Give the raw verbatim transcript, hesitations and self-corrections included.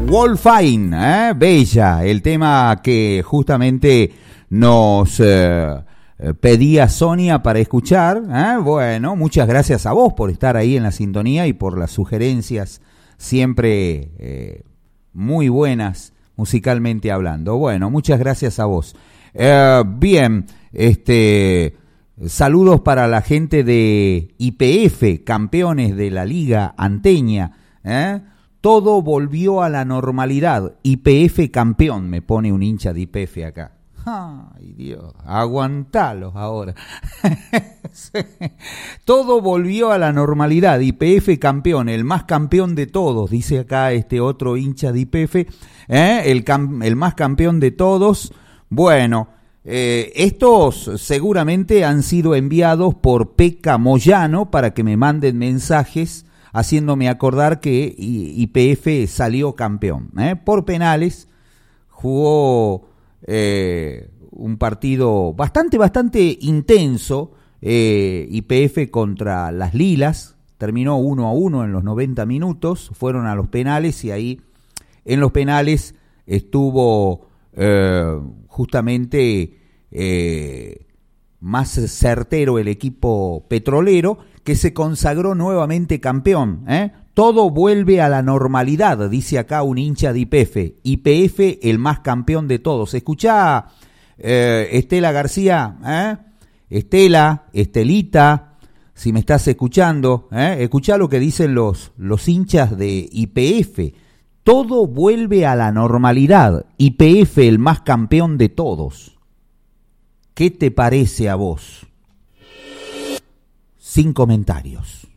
Wolfine, ¿eh? Bella, el tema que justamente nos eh, pedía Sonia para escuchar, ¿eh? Bueno, muchas gracias a vos por estar ahí en la sintonía y por las sugerencias siempre eh, muy buenas musicalmente hablando. Bueno, muchas gracias a vos. Eh, bien, este, saludos para la gente de Y P F, campeones de la Liga Anteña, ¿eh? Todo volvió a la normalidad. Y P F campeón, me pone un hincha de Y P F acá. Ay, Dios, aguantalos ahora. Sí. Todo volvió a la normalidad. Y P F campeón, el más campeón de todos, dice acá este otro hincha de Y P F, ¿eh? el, cam- el más campeón de todos. Bueno, eh, estos seguramente han sido enviados por Pekka Moyano para que me manden mensajes haciéndome acordar que Y P F salió campeón, ¿eh? Por penales. Jugó eh, un partido bastante, bastante intenso, eh, Y P F contra las Lilas. Terminó uno a uno en los noventa minutos, fueron a los penales y ahí en los penales estuvo eh, justamente eh, más certero el equipo petrolero, que se consagró nuevamente campeón, ¿eh? Todo vuelve a la normalidad, dice acá un hincha de Y P F. Y P F el más campeón de todos. Escuchá, eh, Estela García, ¿eh? Estela, Estelita, si me estás escuchando, ¿eh? Escuchá lo que dicen los, los hinchas de Y P F. Todo vuelve a la normalidad. Y P F el más campeón de todos. ¿Qué te parece a vos? Sin comentarios.